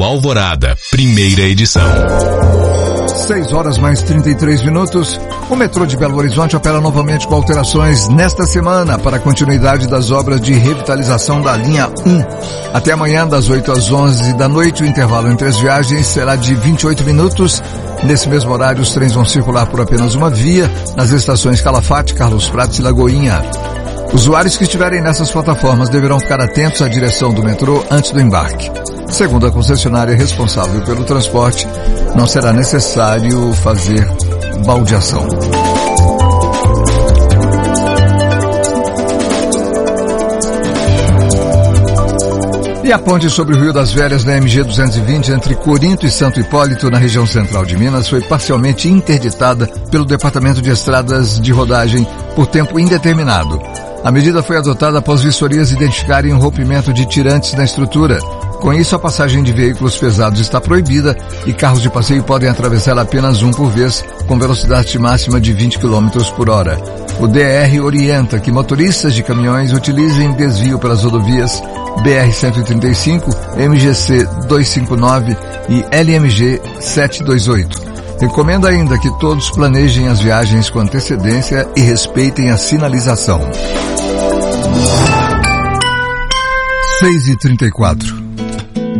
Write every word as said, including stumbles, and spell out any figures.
Alvorada, primeira edição. seis horas mais trinta e três minutos. O metrô de Belo Horizonte opera novamente com alterações nesta semana para a continuidade das obras de revitalização da linha um. Até amanhã, das oito às onze da noite, o intervalo entre as viagens será de vinte e oito minutos. Nesse mesmo horário, os trens vão circular por apenas uma via nas estações Calafate, Carlos Prates e Lagoinha. Usuários que estiverem nessas plataformas deverão ficar atentos à direção do metrô antes do embarque. Segundo a concessionária responsável pelo transporte, não será necessário fazer baldeação. E a ponte sobre o Rio das Velhas na M G duzentos e vinte entre Corinto e Santo Hipólito, na região central de Minas, foi parcialmente interditada pelo Departamento de Estradas de Rodagem por tempo indeterminado. A medida foi adotada após vistorias identificarem um rompimento de tirantes na estrutura. Com isso, a passagem de veículos pesados está proibida e carros de passeio podem atravessar apenas um por vez, com velocidade máxima de vinte quilômetros por hora. O D R orienta que motoristas de caminhões utilizem desvio pelas rodovias B R cento e trinta e cinco, M G C duzentos e cinquenta e nove e L M G setecentos e vinte e oito. Recomenda ainda que todos planejem as viagens com antecedência e respeitem a sinalização. seis e trinta e quatro.